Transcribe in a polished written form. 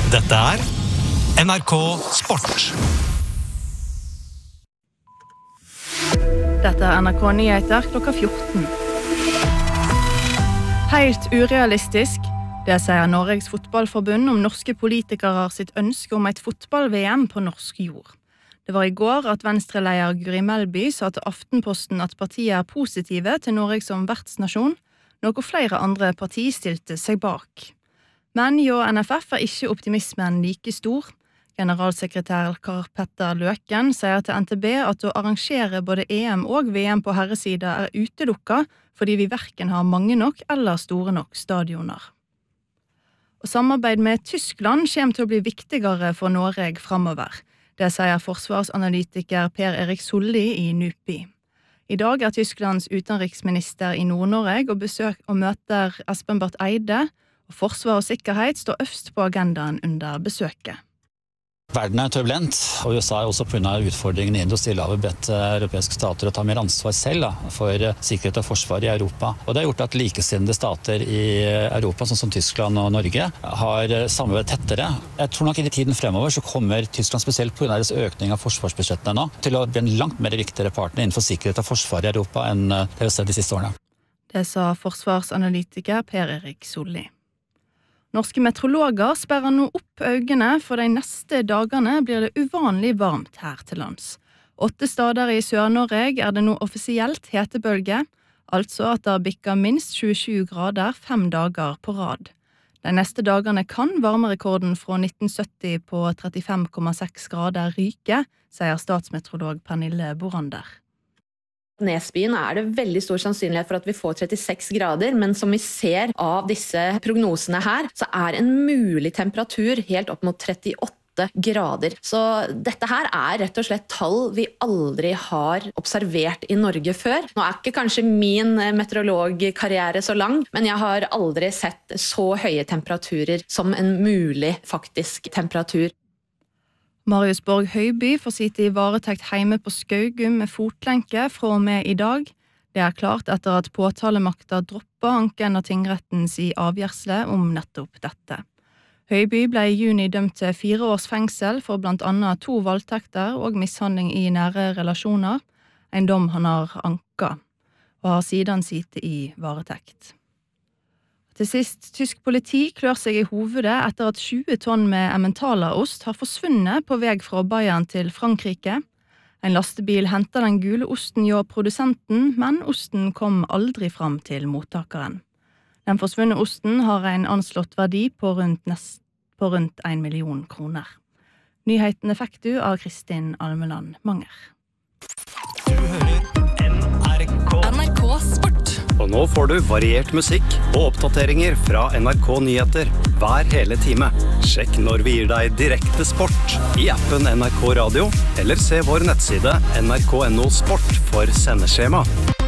Dette NRK Sport. Dette NRK Nyheter klokka 14. Helt urealistisk. Det sier Norges fotballforbund om norske politikere sitt ønske om et fotball-VM på norsk jord. Det var i går at Venstre-leder Guri Melby sa til Aftenposten at partiet positive til Norge som vertsnasjon, noe flere andre partier stilte seg bak. Men jo NFF ikke optimismen like stor. Generalsekretær Karl Petter Løken sier til NTB at å arrangere både EM og VM på herresida utelukket fordi vi hverken har mange nok eller store nok stadioner. Og samarbeid med Tyskland kommer til å bli viktigere for Norge fremover. Det sier forsvarsanalytiker Per Erik Solli i NUPI. I dag Tysklands utenriksminister i Nord-Norge og møter Espen Barth Eide, og forsvar og sikkerhet står øverst på agendaen under besøket. Verden turbulent, og USA også på grunn av utfordringen i industrien har bedt europeiske stater å ta mer ansvar selv for sikkerhet og forsvar i Europa. Og det har gjort at likesinnede stater i Europa, sånn som Tyskland og Norge, har samarbeidet tettere. Jeg tror nok i tiden fremover så kommer Tyskland spesielt på grunn av deres økning av forsvarsbudsjettene nå, til å bli en langt mer viktigere partner innenfor sikkerhet og forsvar i Europa enn det vi har sett de siste årene. Det sa forsvarsanalytiker Per Erik Solli. Norske meteorologer sperrer nå opp øynene, for de neste dagene blir det uvanlig varmt her til lands. 8 steder i Sør-Norge det nå offisielt hetebølge, altså at det bikker minst 27 grader 5 dager på rad. De neste dagene kan varmerekorden fra 1970 på 35,6 grader ryke, sier statsmeteorolog Pernille Borander. Nesbyen det veldig stor sannsynlighet for at vi får 36 grader, men som vi ser av disse prognosene her, så en mulig temperatur helt opp mot 38 grader. Så dette her rett og slett tall vi aldri har observert i Norge før. Nå ikke kanskje min meteorologkarriere så lang, men jeg har aldri sett så høye temperaturer som en mulig faktisk temperatur. Marius Borg Høiby får sitte i varetekt hjemme på Skaugum med fotlenke fra og med i dag. Det klart etter at påtalemakta droppet anken av tingrettens i avgjørsle om nettopp dette. Høiby ble i juni dømt til 4 års fengsel for blant annet 2 voldtekter og mishandling i nære relasjoner, en dom han har anket, og har siden sittet i varetekt. Til sist, tysk politi klør seg i hovedet etter at 20 tonn med Emmentaler-ost har forsvunnet på vei fra Bayern til Frankrike. En lastebil hentet den gule osten hjå produsenten, men osten kom aldri fram til mottakeren. Den forsvunne osten har en anslått verdi på rundt 1 million kroner. Nyhetene fikk du av Kristin Almeland Manger. Du hører NRK Sport. Og nå får du variert musikk og oppdateringer fra NRK Nyheter hver hele time. Sjekk når vi gir deg direkte sport i appen NRK Radio, eller se vår nettside nrk.no sport for sendeskjema.